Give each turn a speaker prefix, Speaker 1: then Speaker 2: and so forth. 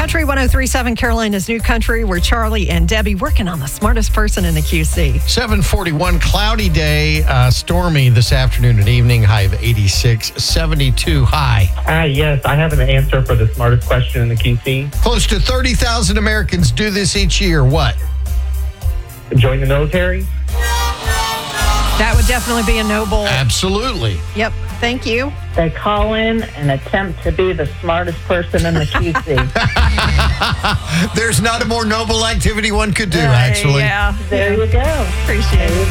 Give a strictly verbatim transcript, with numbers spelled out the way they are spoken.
Speaker 1: Country one oh three point seven, Carolina's New Country. We're Charlie and Debbie working on the smartest person in the Q C.
Speaker 2: seven forty-one, cloudy day, uh, stormy this afternoon and evening, high of eighty-six, seventy-two high.
Speaker 3: Ah, yes, I have an answer for the smartest question in the Q C.
Speaker 2: Close to thirty thousand Americans do this each year. What?
Speaker 3: Join the military?
Speaker 1: That would definitely be a noble.
Speaker 2: Absolutely.
Speaker 1: Yep. Thank you.
Speaker 4: They call in and attempt to be the smartest person in the Q C.
Speaker 2: There's not a more noble activity one could do,
Speaker 1: Uh,
Speaker 2: actually.
Speaker 1: Yeah.
Speaker 4: There you go.
Speaker 1: Appreciate it.